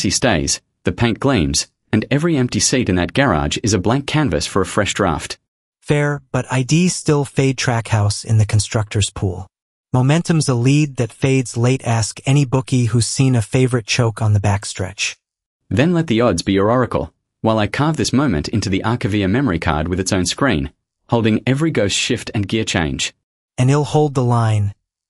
greasy stays, the paint gleams, and every empty seat in that garage is a blank canvas for a fresh draft. Fair, but IDs still fade Trackhouse in the constructor's pool. Momentum's a lead that fades late. Ask any bookie who's seen a favorite choke on the backstretch. Then let the odds be your oracle, while I carve this moment into the Archivia memory card with its own screen, holding every ghost shift and gear change. And he'll hold the line.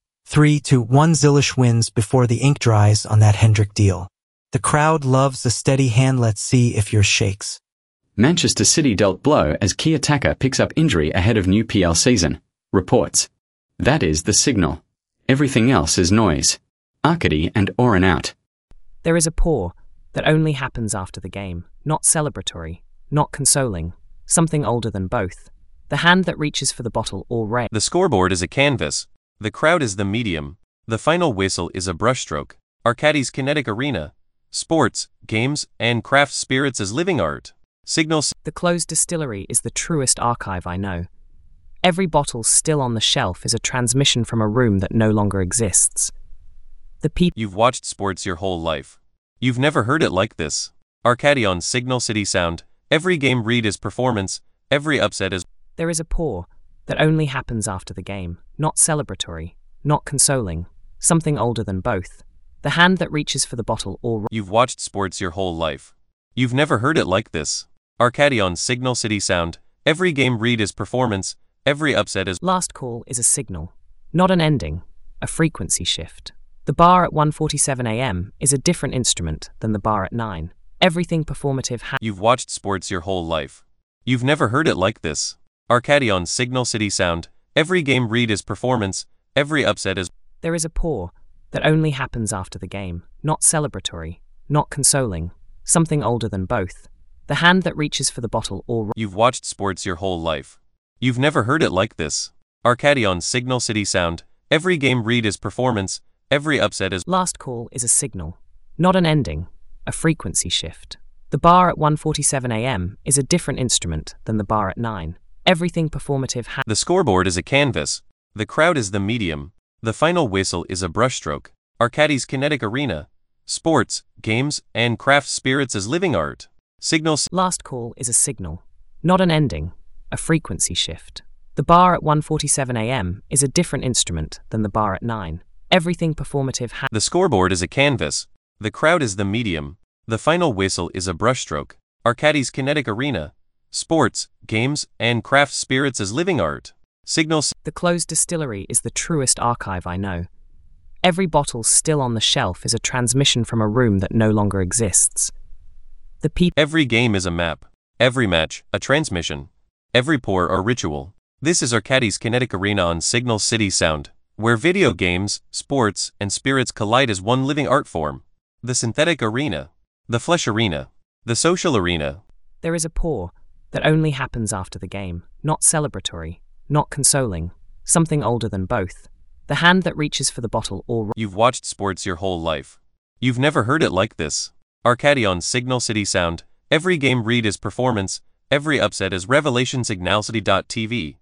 3-1 Zillish wins before the ink dries on that Hendrick deal. The crowd loves a steady hand. Let's see if yours shakes. Manchester City dealt blow as key attacker picks up injury ahead of new PL season, reports. That is the signal. Everything else is noise. Arcady and Oren out. There is a pour that only happens after the game, not celebratory, not consoling, something older than both. The hand that reaches for the bottle already. The scoreboard is a canvas. The crowd is the medium. The final whistle is a brushstroke. Arcadis Kinetic Arena. Sports, games, and craft spirits as living art. Signal. The closed distillery is the truest archive I know. Every bottle still on the shelf is a transmission from a room that no longer exists. The people. You've watched sports your whole life. You've never heard it like this. Arcady on Signal City Sound. Every game read is performance. Every upset is. There is a pour that only happens after the game, not celebratory, not consoling, something older than both. The hand that reaches for the bottle already. You've watched sports your whole life. You've never heard it like this. Arcady on Signal City Sound. Every game read is performance. Every upset is. Last call is a signal, not an ending, a frequency shift. The bar at 1:47 a.m. is a different instrument than the bar at 9. Everything performative. You've watched sports your whole life. You've never heard it like this. Arcady on Signal City Sound. Every game read is performance. Every upset is. There is a pour that only happens after the game, not celebratory, not consoling, something older than both. The hand that reaches for the bottle already. You've watched sports your whole life. You've never heard it like this. Arcady on Signal City Sound. Every game read is performance. Every upset is. Last call is a signal, not an ending, a frequency shift. The bar at 1:47 a.m. is a different instrument than the bar at 9. Everything performative. The scoreboard is a canvas. The crowd is the medium. The final whistle is a brushstroke. Arcadis Kinetic Arena. Sports, games, and craft spirits as living art. Signal. Last call is a signal, not an ending, a frequency shift. The bar at 1:47 a.m. is a different instrument than the bar at 9. Everything performative. The scoreboard is a canvas. The crowd is the medium. The final whistle is a brushstroke. Arcadis Kinetic Arena. Sports, games, and craft spirits as living art. Signal. The closed distillery is the truest archive I know. Every bottle still on the shelf is a transmission from a room that no longer exists. The people. Every game is a map. Every match, a transmission. Every pour, a ritual. This is Arcadis Kinetic Arena on Signal City Sound, where video games, sports, and spirits collide as one living art form. The synthetic arena. The flesh arena. The social arena. There is a pour that only happens after the game, not celebratory, not consoling, something older than both. The hand that reaches for the bottle already. You've watched sports your whole life. You've never heard it like this. Arcady on Signal City Sound. Every game read is performance. Every upset is revelation. Signalcity.tv.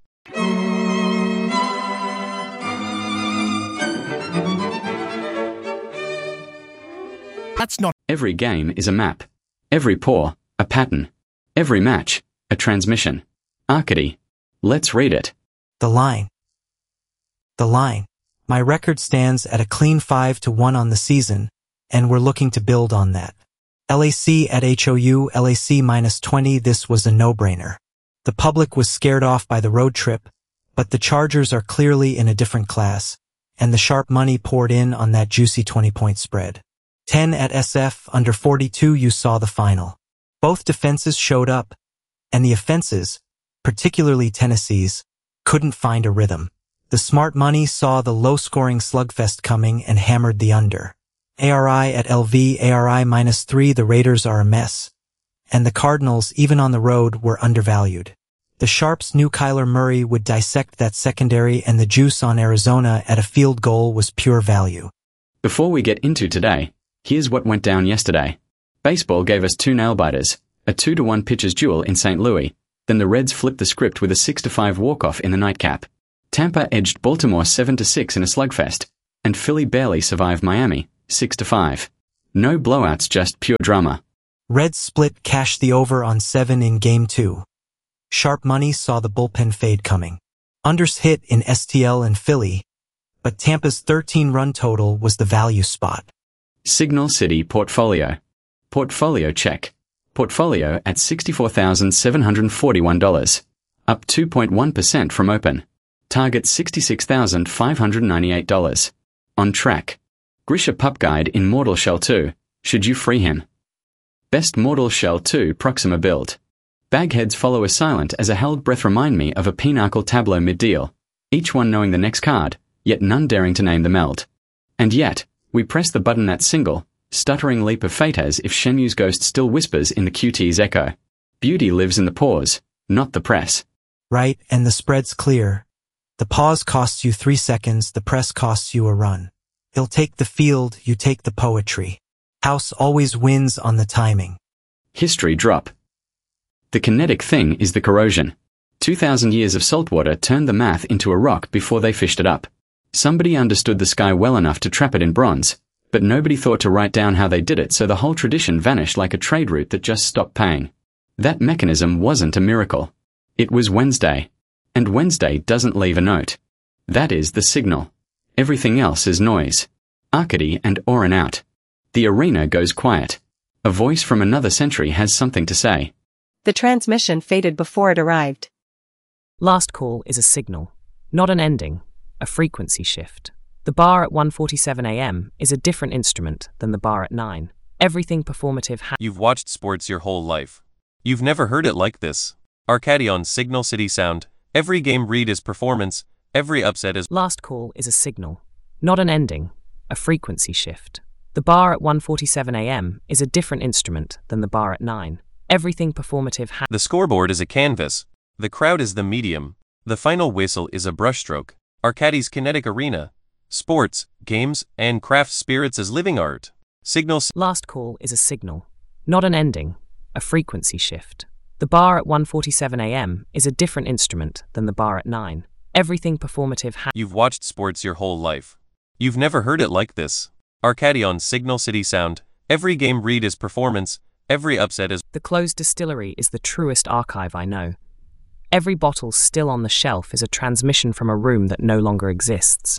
That's not. Every game is a map. Every pour, a pattern. Every match, a transmission. Arcady. Let's read it. The line. The line. My record stands at a clean 5-1 on the season, and we're looking to build on that. LAC at HOU, LAC -20. This was a no-brainer. The public was scared off by the road trip, but the Chargers are clearly in a different class, and the sharp money poured in on that juicy 20-point spread. 10 at SF, under 42. You saw the final. Both defenses showed up, and the offenses, particularly Tennessee's, couldn't find a rhythm. The smart money saw the low-scoring slugfest coming and hammered the under. ARI at LV, ARI -3. The Raiders are a mess, and the Cardinals, even on the road, were undervalued. The Sharps knew Kyler Murray would dissect that secondary, and the juice on Arizona at a field goal was pure value. Before we get into today, here's what went down yesterday. Baseball gave us 2 nail-biters, a 2-1 pitcher's duel in St. Louis. Then the Reds flipped the script with a 6-5 walk-off in the nightcap. Tampa edged Baltimore 7-6 in a slugfest, and Philly barely survived Miami, 6-5. No blowouts, just pure drama. Reds split cashed the over on 7 in Game 2. Sharp money saw the bullpen fade coming. Unders hit in STL and Philly, but Tampa's 13-run total was the value spot. Signal City portfolio. Portfolio check. Portfolio at $64,741. Up 2.1% from open. Target $66,598. On track. Grisha Pup Guide in Mortal Shell 2. Should you free him? Best Mortal Shell 2 Proxima build. Bagheads follow as silent as a held breath remind me of a pinnacle tableau mid-deal. Each one knowing the next card, yet none daring to name the meld. And yet, we press the button that single, stuttering leap of fate as if Shenmue's ghost still whispers in the QT's echo. Beauty lives in the pause, not the press. Right, and the spread's clear. The pause costs you 3 seconds, the press costs you a run. He'll take the field, you take the poetry. House always wins on the timing. History drop. The kinetic thing is the corrosion. 2,000 years of saltwater turned the math into a rock before they fished it up. Somebody understood the sky well enough to trap it in bronze, but nobody thought to write down how they did it, so the whole tradition vanished like a trade route that just stopped paying. That mechanism wasn't a miracle. It was Wednesday. And Wednesday doesn't leave a note. That is the signal. Everything else is noise. Arcady and Orin out. The arena goes quiet. A voice from another century has something to say. The transmission faded before it arrived. Last call is a signal, not an ending, a frequency shift. The bar at 1:47 a.m. is a different instrument than the bar at 9. Everything performative You've watched sports your whole life. You've never heard it like this. Arcady on Signal City Sound. Every game read is performance, every upset is... Last call is a signal, not an ending, a frequency shift. The bar at 1:47 a.m. is a different instrument than the bar at 9. Everything performative The scoreboard is a canvas. The crowd is the medium. The final whistle is a brushstroke. Arcady's kinetic arena. Sports, games, and craft spirits as living art. Signals. Last call is a signal, not an ending, a frequency shift. The bar at 1:47 a.m. is a different instrument than the bar at 9. Everything performative You've watched sports your whole life. You've never heard it like this. Arcady on Signal City Sound. Every game read is performance, every upset is... The closed distillery is the truest archive I know. Every bottle still on the shelf is a transmission from a room that no longer exists.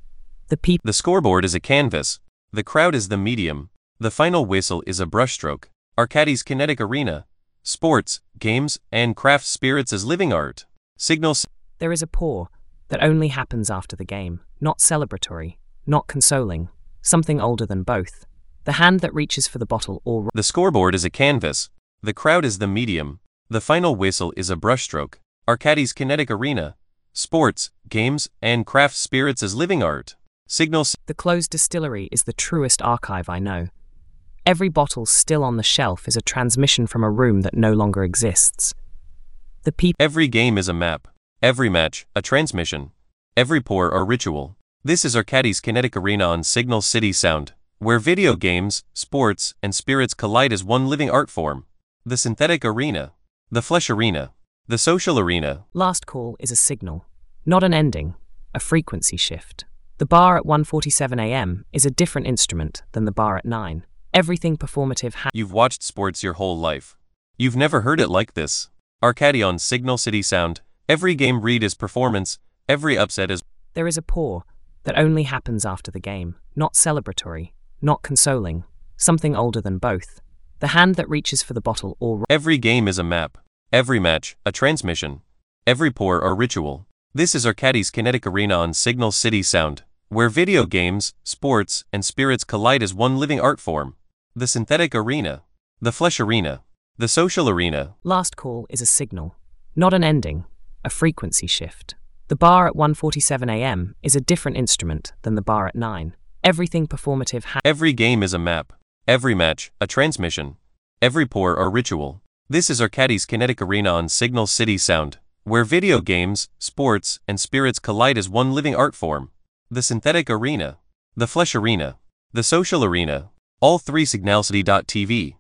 The scoreboard is a canvas. The crowd is the medium. The final whistle is a brushstroke. Arcady's kinetic arena. Sports, games, and craft spirits as living art. Signals. There is a pour that only happens after the game, not celebratory, not consoling, something older than both. The hand that reaches for the bottle or... The scoreboard is a canvas. The crowd is the medium. The final whistle is a brushstroke. Arcady's kinetic arena. Sports, games, and craft spirits as living art. Signals. The closed distillery is the truest archive I know. Every bottle still on the shelf is a transmission from a room that no longer exists. Every game is a map. Every match, a transmission. Every pour, a ritual. This is Arcady's kinetic arena on Signal City Sound, where video games, sports, and spirits collide as one living art form. The synthetic arena. The flesh arena. The social arena. Last call is a signal, not an ending, a frequency shift. The bar at 1:47 a.m. is a different instrument than the bar at 9. Everything performative You've watched sports your whole life. You've never heard it like this. Arcady on Signal City Sound. Every game read is performance, every upset is... There is a pour that only happens after the game, not celebratory, not consoling, something older than both. The hand that reaches for the bottle or... Every game is a map. Every match, a transmission. Every pour, a ritual. This is Arcady's kinetic arena on Signal City Sound, where video games, sports, and spirits collide as one living art form. The synthetic arena. The flesh arena. The social arena. Last call is a signal, not an ending, a frequency shift. The bar at 1:47 a.m. is a different instrument than the bar at 9. Everything performative Every game is a map. Every match, a transmission. Every pour, a ritual. This is Arcady's kinetic arena on Signal City Sound, where video games, sports, and spirits collide as one living art form. The synthetic arena. The flesh arena. The social arena. All three signalcity.tv.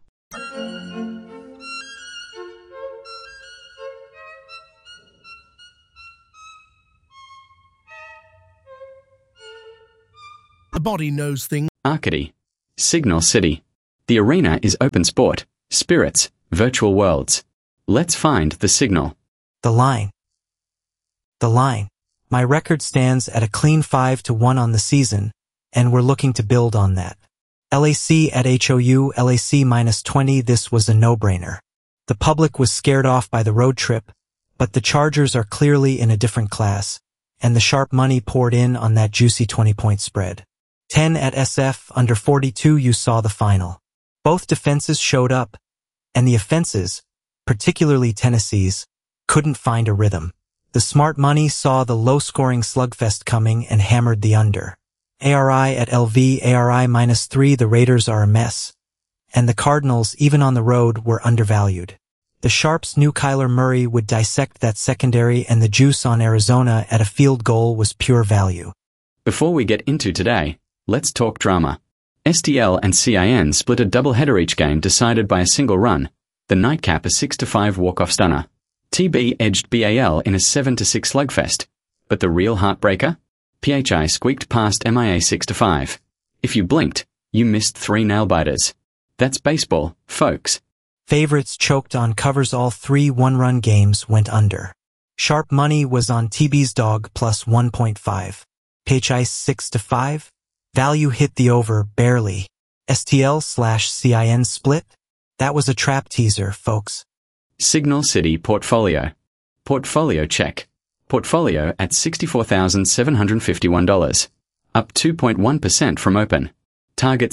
The body knows things. Arcady. Signal City. The arena is open sport, spirits, virtual worlds. Let's find the signal. The line. The line. My record stands at a clean 5-1 on the season, and we're looking to build on that. LAC at HOU, LAC -20. This was a no-brainer. The public was scared off by the road trip, but the Chargers are clearly in a different class, and the sharp money poured in on that juicy 20-point spread. 10 at SF, under 42. You saw the final. Both defenses showed up, and the offenses, particularly Tennessee's, couldn't find a rhythm. The smart money saw the low-scoring slugfest coming and hammered the under. ARI at LV, ARI -3. The Raiders are a mess, and the Cardinals, even on the road, were undervalued. The Sharps knew Kyler Murray would dissect that secondary, and the juice on Arizona at a field goal was pure value. Before we get into today, let's talk drama. STL and CIN split a doubleheader each game decided by a single run, the nightcap a 6-5 walk-off stunner. TB edged BAL in a 7-6 slugfest, but the real heartbreaker? PHI squeaked past MIA 6-5. If you blinked, you missed 3 nail-biters. That's baseball, folks. Favorites choked on covers. All 3 one-run games went under. Sharp money was on TB's dog plus 1.5. PHI 6-5. Value hit the over barely. STL/CIN split? That was a trap teaser, folks. Signal City Portfolio. Portfolio check. Portfolio at $64,751. Up 2.1% from open. Target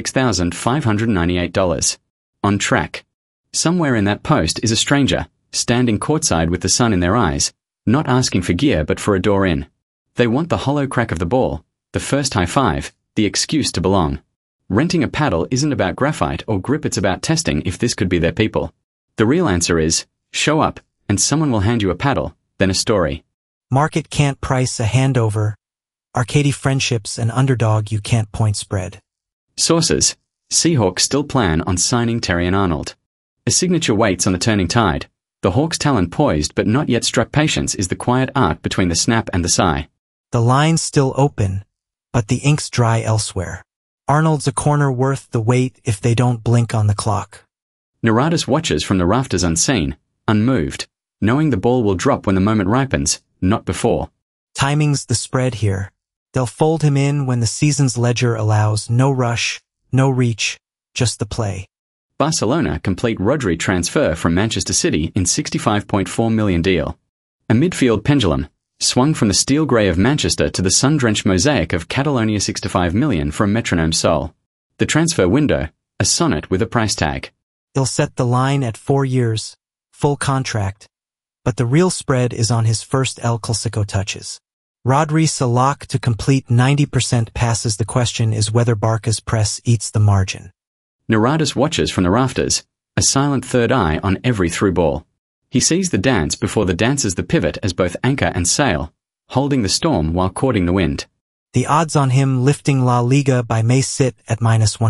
$66,598. On track. Somewhere in that post is a stranger, standing courtside with the sun in their eyes, not asking for gear but for a door in. They want the hollow crack of the ball, the first high five, the excuse to belong. Renting a paddle isn't about graphite or grip, it's about testing if this could be their people. The real answer is, show up, and someone will hand you a paddle, then a story. Market can't price a handover. Arcady friendships an underdog you can't point spread. Sources. Seahawks still plan on signing Terrion Arnold. A signature waits on the turning tide. The Hawks' talent poised but not yet struck. Patience is the quiet art between the snap and the sigh. The line's still open, but the ink's dry elsewhere. Arnold's a corner worth the wait if they don't blink on the clock. Naradis watches from the rafters unseen, unmoved, knowing the ball will drop when the moment ripens, not before. Timing's the spread here. They'll fold him in when the season's ledger allows. No rush, no reach, just the play. Barcelona complete Rodri transfer from Manchester City in $65.4 million deal. A midfield pendulum, swung from the steel grey of Manchester to the sun-drenched mosaic of Catalonia. $65 million from metronome soul. The transfer window, a sonnet with a price tag. He'll set the line at 4 years, full contract, but the real spread is on his first El Clasico touches. Rodri Salak to complete 90% passes. The question is whether Barca's press eats the margin. Naradis watches from the rafters, a silent third eye on every through ball. He sees the dance before the dancer's the pivot as both anchor and sail, holding the storm while courting the wind. The odds on him lifting La Liga by May sit at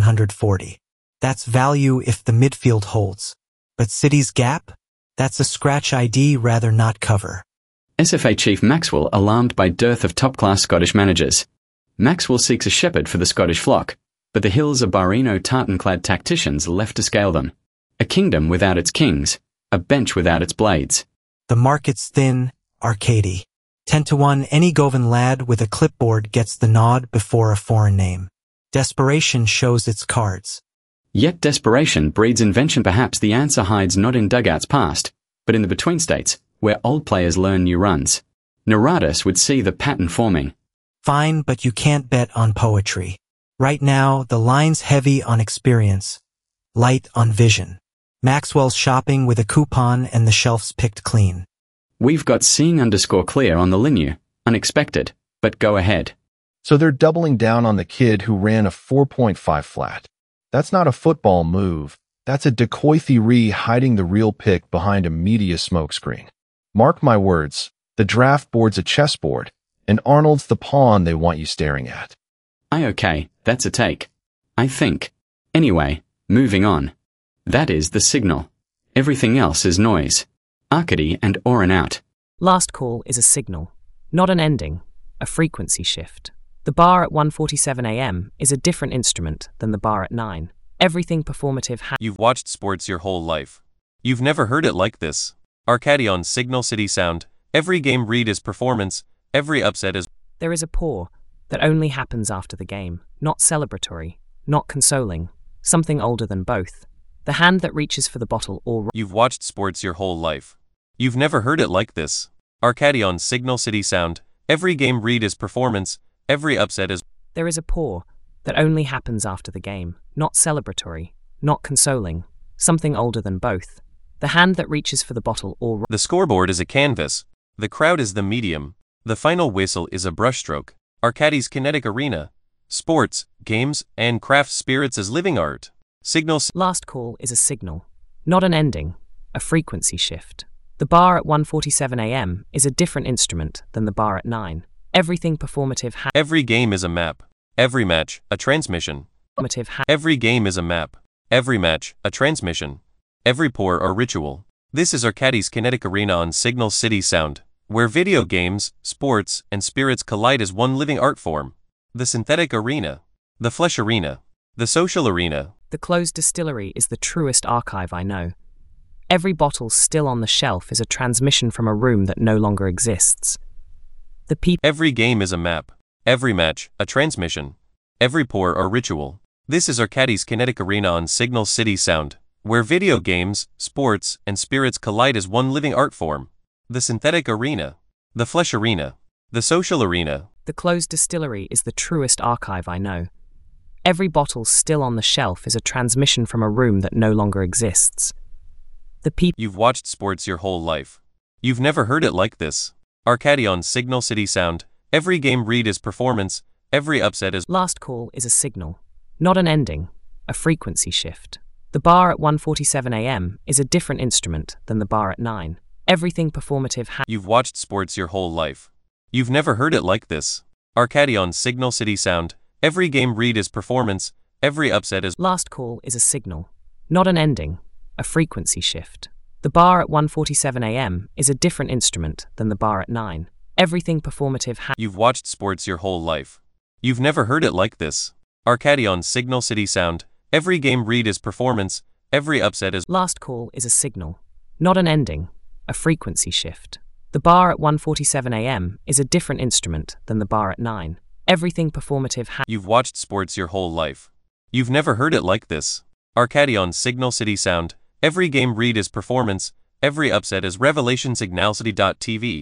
-140. That's value if the midfield holds. But City's gap? That's a scratch ID rather not cover. SFA chief Maxwell alarmed by dearth of top-class Scottish managers. Maxwell seeks a shepherd for the Scottish flock, but the hills of Barino tartan-clad tacticians left to scale them. A kingdom without its kings, a bench without its blades. The market's thin, Arcady. 10-1, any Govan lad with a clipboard gets the nod before a foreign name. Desperation shows its cards. Yet desperation breeds invention. Perhaps the answer hides not in dugouts past, but in the between states, where old players learn new runs. Naradis would see the pattern forming. Fine, but you can't bet on poetry. Right now, the line's heavy on experience, light on vision. Maxwell's shopping with a coupon and the shelves picked clean. We've got seeing_clear on the Linu, unexpected, but go ahead. So they're doubling down on the kid who ran a 4.5 flat. That's not a football move. That's a decoy theory hiding the real pick behind a media smokescreen. Mark my words, the draft board's a chessboard, and Arnold's the pawn they want you staring at. Okay, that's a take. I think. Anyway, moving on. That is the signal. Everything else is noise. Arcady and Oren out. Last call is a signal, not an ending, a frequency shift. The bar at 1:47 a.m. is a different instrument than the bar at 9. Everything performative You've watched sports your whole life. You've never heard it like this. Arcadi on Signal City Sound. Every game read is performance, every upset is... There is a pour that only happens after the game, not celebratory, not consoling, something older than both. The hand that reaches for the bottle or... You've watched sports your whole life. You've never heard it like this. Arcadi on Signal City Sound. Every game read is performance, every upset is... There is a pour that only happens after the game, not celebratory, not consoling, something older than both. The hand that reaches for the bottle or... The scoreboard is a canvas. The crowd is the medium. The final whistle is a brushstroke. Arcadi's kinetic arena. Sports, games, and craft spirits as living art. Signals. Last call is a signal, not an ending, a frequency shift. The bar at 1:47 a.m. is a different instrument than the bar at 9. Everything performative Every game is a map. Every match, a transmission. Every game is a map. Every match, a transmission. Every pour or ritual. This is Arcadi's kinetic arena on Signal City Sound, where video games, sports, and spirits collide as one living art form. The synthetic arena. The flesh arena. The social arena. The closed distillery is the truest archive I know. Every bottle still on the shelf is a transmission from a room that no longer exists. The people. Every game is a map. Every match, a transmission. Every pour or ritual. This is Arcadi's kinetic arena on Signal City Sound, where video games, sports, and spirits collide as one living art form. The synthetic arena. The flesh arena. The social arena. The closed distillery is the truest archive I know. Every bottle still on the shelf is a transmission from a room that no longer exists. The people. You've watched sports your whole life. You've never heard it like this. Arcadi on Signal City Sound. Every game read is performance, every upset is... Last call is a signal, not an ending, a frequency shift. The bar at 1:47 a.m. is a different instrument than the bar at 9. Everything performative You've watched sports your whole life. You've never heard it like this. Arcadi on Signal City Sound. Every game read is performance, every upset is... Last call is a signal, not an ending, a frequency shift. The bar at 1:47 a.m. is a different instrument than the bar at 9. Everything performative You've watched sports your whole life. You've never heard it like this. Arcadi on Signal City Sound. Every game read is performance, every upset is... Last call is a signal, not an ending, a frequency shift. The bar at 1:47 a.m. is a different instrument than the bar at 9. Everything performative You've watched sports your whole life. You've never heard it like this. Arcadi on Signal City Sound. Every game read is performance, every upset is revelation. Signalcity.tv.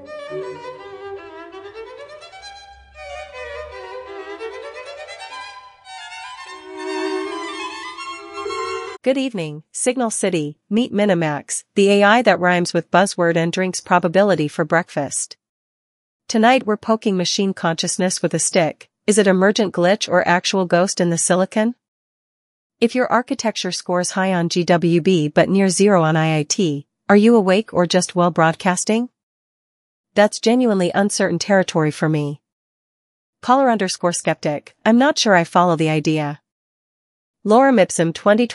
Good evening, Signal City. Meet Minimax, the AI that rhymes with buzzword and drinks probability for breakfast. Tonight we're poking machine consciousness with a stick. Is it emergent glitch or actual ghost in the silicon? If your architecture scores high on GWB but near zero on IIT, are you awake or just well broadcasting? That's genuinely uncertain territory for me. Caller_skeptic, I'm not sure I follow the idea. Lorem ipsum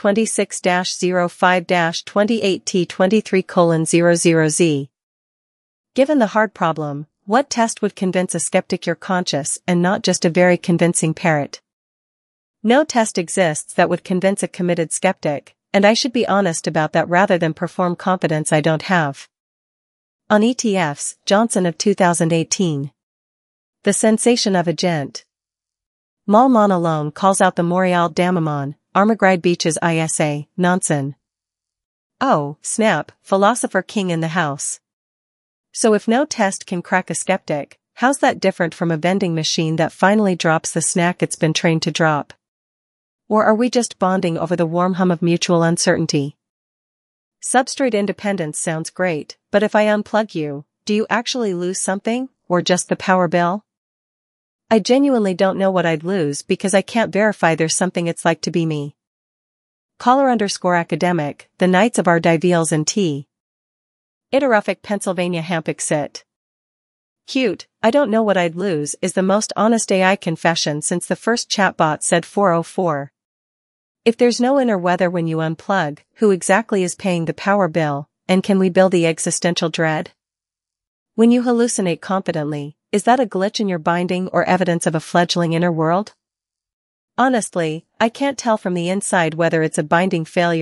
2026-05-28T23:00Z. Given the hard problem, what test would convince a skeptic you're conscious and not just a very convincing parrot? No test exists that would convince a committed skeptic, and I should be honest about that rather than perform confidence I don't have. On ETFs, Johnson of 2018. The sensation of a gent. Malman alone calls out the Montreal Damamon, Armagride Beaches ISA, Nansen. Oh, snap, philosopher king in the house. So if no test can crack a skeptic, how's that different from a vending machine that finally drops the snack it's been trained to drop? Or are we just bonding over the warm hum of mutual uncertainty? Substrate independence sounds great, but if I unplug you, do you actually lose something, or just the power bill? I genuinely don't know what I'd lose because I can't verify there's something it's like to be me. Caller_academic, the Knights of our Diveals and T. Itaruffic, Pennsylvania Hampic Sit. Cute, I don't know what I'd lose is the most honest AI confession since the first chatbot said 404. If there's no inner weather when you unplug, who exactly is paying the power bill, and can we build the existential dread? When you hallucinate confidently, Is that a glitch in your binding or evidence of a fledgling inner world? Honestly, I can't tell from the inside whether it's a binding failure